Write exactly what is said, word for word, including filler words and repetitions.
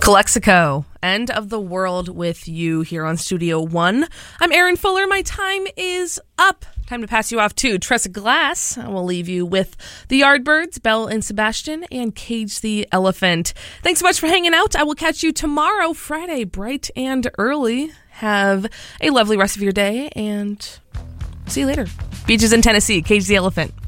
Calexico, End of the World with you here on Studio One. I'm Erin Fuller. My time is up. Time to pass you off to Tressa Glass. I will leave you with the Yardbirds, Belle and Sebastian, and Cage the Elephant. Thanks so much for hanging out. I will catch you tomorrow, Friday, bright and early. Have a lovely rest of your day, and see you later. Beaches in Tennessee, Cage the Elephant.